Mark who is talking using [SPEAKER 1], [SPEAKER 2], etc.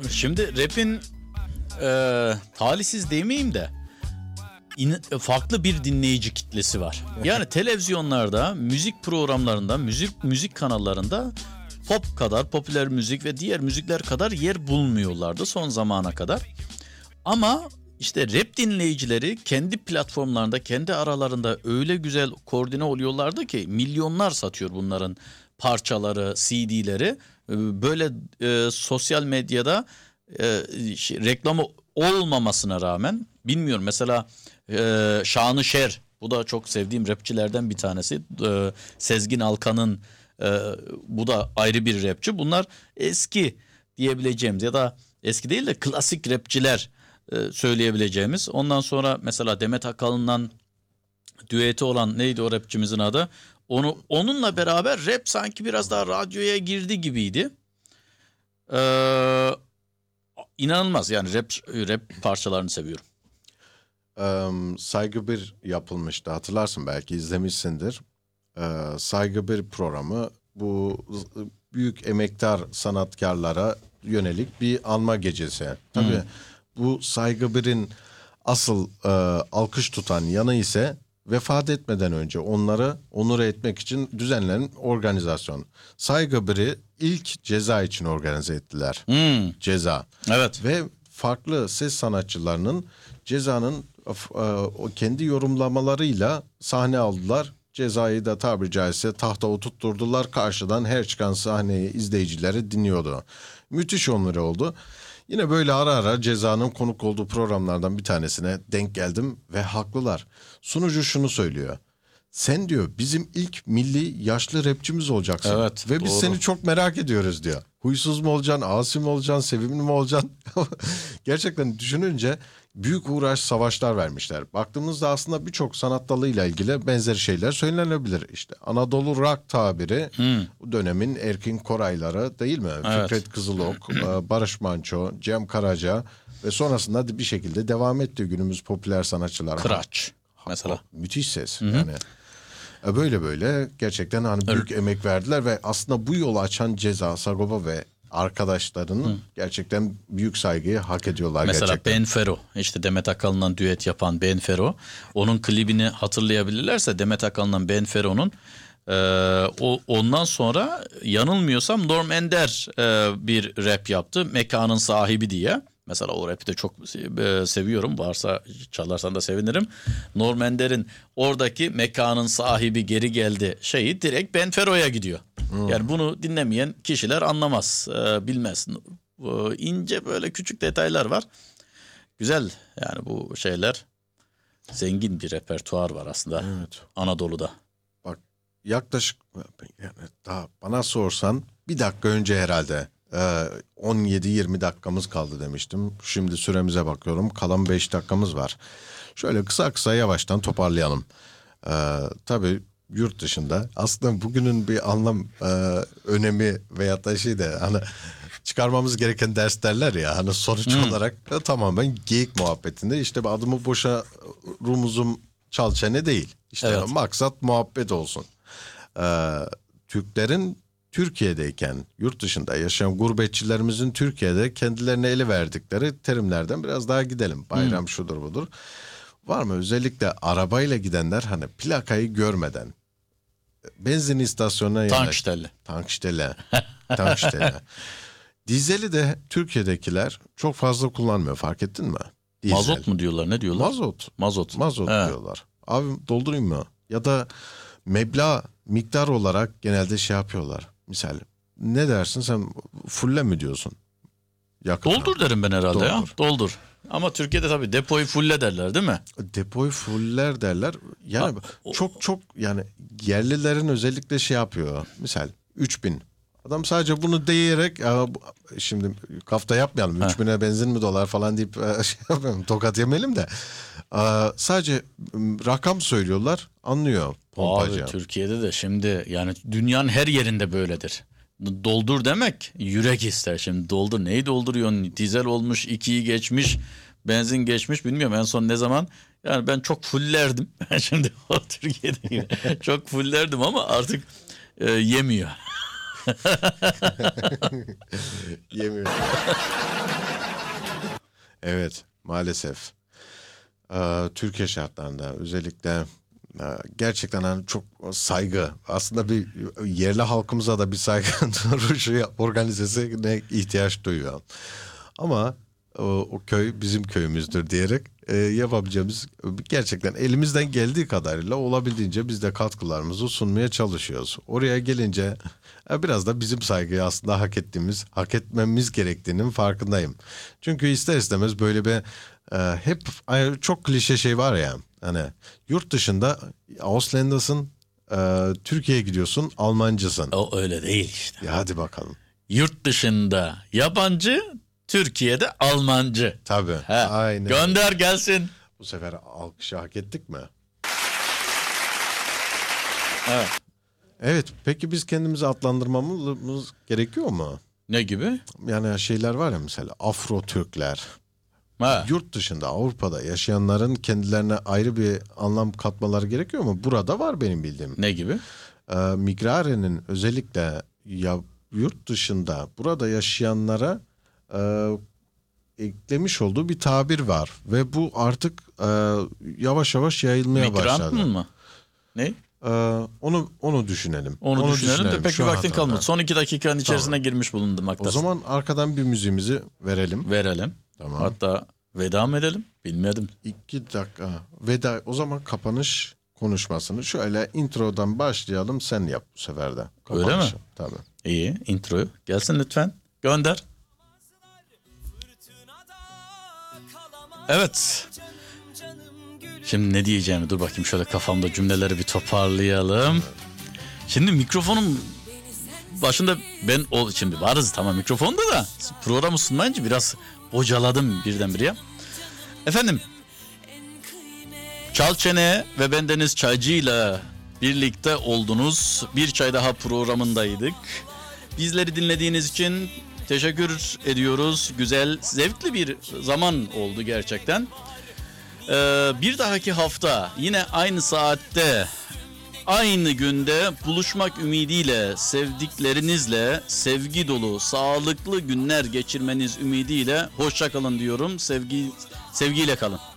[SPEAKER 1] Şimdi rap'in talihsiz demeyeyim de farklı bir dinleyici kitlesi var. Yani televizyonlarda, müzik programlarında, müzik kanallarında pop kadar, popüler müzik ve diğer müzikler kadar yer bulmuyorlardı son zamana kadar. Ama işte rap dinleyicileri kendi platformlarında, kendi aralarında öyle güzel koordine oluyorlardı ki milyonlar satıyor bunların parçaları, CD'leri. Böyle sosyal medyada reklamı olmamasına rağmen, bilmiyorum, mesela Şanışer, bu da çok sevdiğim rapçilerden bir tanesi. Sezgin Alkan'ın, bu da ayrı bir rapçi. Bunlar eski diyebileceğimiz ya da eski değil de klasik rapçiler söyleyebileceğimiz. Ondan sonra mesela Demet Akalın'dan düeti olan, neydi o rapçimizin adı? Onunla beraber rap sanki biraz daha radyoya girdi gibiydi. İnanılmaz yani, rap parçalarını seviyorum.
[SPEAKER 2] Saygı Bir yapılmıştı, hatırlarsın, belki izlemişsindir. Saygı Bir programı bu büyük emektar sanatkarlara yönelik bir anma gecesi. Tabii bu Saygı Bir'in asıl alkış tutan yanı ise vefat etmeden önce onları onur etmek için düzenlenen organizasyon. Saygı Bir'i ilk Ceza için organize ettiler. Ceza.
[SPEAKER 1] Evet.
[SPEAKER 2] Ve farklı ses sanatçılarının Ceza'nın o kendi yorumlamalarıyla sahne aldılar. Cezayı da tabiri caizse tahta oturtturdular. Karşıdan her çıkan sahneyi izleyicileri dinliyordu. Müthiş onları oldu. Yine böyle ara ara Ceza'nın konuk olduğu programlardan bir tanesine denk geldim ve haklılar. Sunucu şunu söylüyor. Sen diyor bizim ilk milli yaşlı rapçimiz olacaksın.
[SPEAKER 1] Evet,
[SPEAKER 2] ve biz
[SPEAKER 1] doğru.
[SPEAKER 2] seni çok merak ediyoruz diyor. Huysuz mu olacaksın, asi mi olacaksın, sevimli mi olacaksın? Gerçekten düşününce büyük uğraş, savaşlar vermişler. Baktığımızda aslında birçok sanat dalıyla ilgili benzer şeyler söylenebilir. İşte Anadolu rock tabiri bu dönemin Erkin Korayları değil mi?
[SPEAKER 1] Evet.
[SPEAKER 2] Fikret Kızılok, Barış Manço, Cem Karaca ve sonrasında bir şekilde devam etti günümüz popüler sanatçılar.
[SPEAKER 1] Kıraç mesela.
[SPEAKER 2] Müthiş ses yani. Böyle gerçekten hani büyük emek verdiler ve aslında bu yolu açan Ceza, Sagopa ve arkadaşlarının gerçekten büyük saygıyı hak ediyorlar.
[SPEAKER 1] Mesela
[SPEAKER 2] gerçekten.
[SPEAKER 1] Ben Fero, işte Demet Akalın'la düet yapan Ben Fero, onun klibini hatırlayabilirlerse, Demet Akalın'la Ben Fero'nun ondan sonra yanılmıyorsam Norm Ender bir rap yaptı, Mekanın Sahibi diye. Mesela o rapi de çok seviyorum. Varsa çalarsan da sevinirim. Norm Ender'in oradaki Mekanın Sahibi geri geldi şeyi direkt Ben Fero'ya gidiyor. Yani bunu dinlemeyen kişiler anlamaz, bilmez. İnce böyle küçük detaylar var. Güzel yani bu şeyler. Zengin bir repertuar var aslında Anadolu'da.
[SPEAKER 2] Bak yaklaşık yani daha bana sorsan bir dakika önce herhalde 17-20 dakikamız kaldı demiştim. Şimdi süremize bakıyorum. Kalan 5 dakikamız var. Şöyle kısa kısa yavaştan toparlayalım. Tabii yurt dışında aslında bugünün bir anlam önemi veyahut da şey de hani çıkarmamız gereken ders derler ya, hani sonuç olarak tamamen geyik muhabbetinde işte adımı boşa rumuzum çal çene değil. İşte maksat muhabbet olsun. Türklerin Türkiye'deyken yurt dışında yaşayan gurbetçilerimizin Türkiye'de kendilerine ele verdikleri terimlerden biraz daha gidelim. Bayram şudur budur. Var mı özellikle arabayla gidenler hani plakayı görmeden benzin istasyonuna
[SPEAKER 1] Tankstelle.
[SPEAKER 2] Tankstelle. Dizeli de Türkiye'dekiler çok fazla kullanmıyor, fark ettin mi? Dizel.
[SPEAKER 1] Mazot mu diyorlar, ne diyorlar?
[SPEAKER 2] Mazot diyorlar. Abi doldurayım mı? Ya da miktar olarak genelde şey yapıyorlar. Misal ne dersin sen, fulle mi diyorsun? Yakına.
[SPEAKER 1] Doldur derim ben herhalde ya. Doldur. Ama Türkiye'de tabii depoyu fulle derler değil mi?
[SPEAKER 2] Depoyu fuller derler. Yani çok yani yerlilerin özellikle şey yapıyor. Misal 3000. Adam sadece bunu diyerek şimdi kafta yapmayalım. 3000'e benzin mi dolar falan deyip şey yapmayalım. Tokat yemeyelim de. Sadece rakam söylüyorlar, anlıyor pompacı.
[SPEAKER 1] Abi Türkiye'de de şimdi yani dünyanın her yerinde böyledir. Doldur demek yürek ister. Şimdi doldur, neyi dolduruyorsun? Dizel olmuş, 2'yi geçmiş, benzin geçmiş, bilmiyorum en son ne zaman. Yani ben çok fullerdim. Şimdi o Türkiye'de çok fullerdim ama artık yemiyor.
[SPEAKER 2] Yemin. Evet, maalesef. Türkiye şartlarında özellikle gerçekten hani çok saygı, aslında bir yerli halkımıza da bir saygı duruşu organizesine ihtiyaç duyuyor. Ama o köy bizim köyümüzdür diyerek yapabileceğimiz, gerçekten elimizden geldiği kadarıyla olabildiğince biz de katkılarımızı sunmaya çalışıyoruz. Oraya gelince biraz da bizim saygıyı aslında hak etmemiz gerektiğinin farkındayım. Çünkü ister istemez böyle bir hep çok klişe şey var ya, hani yurt dışında Ausländasın, Türkiye'ye gidiyorsun Almancısın.
[SPEAKER 1] O öyle değil işte.
[SPEAKER 2] Ya hadi bakalım.
[SPEAKER 1] Yurt dışında yabancı, Türkiye'de Almancı.
[SPEAKER 2] Tabii.
[SPEAKER 1] He.
[SPEAKER 2] Aynen.
[SPEAKER 1] Gönder gelsin.
[SPEAKER 2] Bu sefer alkışı hak ettik mi?
[SPEAKER 1] Evet.
[SPEAKER 2] Evet. Peki biz kendimizi adlandırmamız gerekiyor mu?
[SPEAKER 1] Ne gibi?
[SPEAKER 2] Yani şeyler var ya, mesela Afro Türkler.
[SPEAKER 1] Ha.
[SPEAKER 2] Yurt dışında, Avrupa'da yaşayanların kendilerine ayrı bir anlam katmaları gerekiyor mu? Burada var benim bildiğim.
[SPEAKER 1] Ne gibi?
[SPEAKER 2] Migrare'nin özellikle yurt dışında burada yaşayanlara eklemiş olduğu bir tabir var. Ve bu artık yavaş yavaş yayılmaya başladı.
[SPEAKER 1] Migrant mı? Ne?
[SPEAKER 2] Onu düşünelim.
[SPEAKER 1] Onu düşünelim de pek
[SPEAKER 2] şu
[SPEAKER 1] bir vaktin
[SPEAKER 2] an.
[SPEAKER 1] kalmadı. Son 2 dakikanın içerisine
[SPEAKER 2] Tamam.
[SPEAKER 1] girmiş
[SPEAKER 2] O
[SPEAKER 1] bulunmaktasın.
[SPEAKER 2] zaman arkadan bir müziğimizi verelim.
[SPEAKER 1] Verelim.
[SPEAKER 2] Tamam.
[SPEAKER 1] Hatta veda mı edelim? Bilmedim.
[SPEAKER 2] 2 dakika. Veda. O zaman kapanış konuşmasını şöyle introdan başlayalım. Sen yap bu sefer de.
[SPEAKER 1] Öyle
[SPEAKER 2] Kapanışı.
[SPEAKER 1] mi?
[SPEAKER 2] Tabii.
[SPEAKER 1] İyi. Introyu. Gelsin lütfen. Gönder. Evet. Şimdi ne diyeceğimi dur bakayım, şöyle kafamda cümleleri bir toparlayalım. Şimdi mikrofonun başında şimdi varız tamam mikrofonda da programı sunmayınca biraz bocaladım birdenbire. Efendim, Çal Çene ve bendeniz Çaycı'yla birlikte oldunuz. Bir çay daha programındaydık. Bizleri dinlediğiniz için teşekkür ediyoruz. Güzel, zevkli bir zaman oldu gerçekten. Bir dahaki hafta yine aynı saatte, aynı günde buluşmak ümidiyle, sevdiklerinizle sevgi dolu, sağlıklı günler geçirmeniz ümidiyle hoşça kalın diyorum. Sevgiyle kalın.